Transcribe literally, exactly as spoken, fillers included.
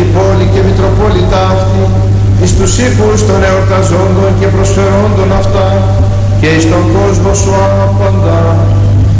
η πόλη και Μητροπόλητα αυτή, εις τους οίκους των εορταζόντων και προσφερόντων αυτά, και εις τον κόσμο σου άπαντα.